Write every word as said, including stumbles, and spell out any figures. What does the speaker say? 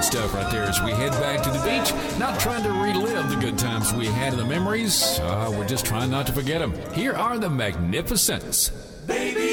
stuff right there as we head back to the beach. Not trying to relive the good times we had and the memories. Uh, we're just trying not to forget them. Here are the Magnificents.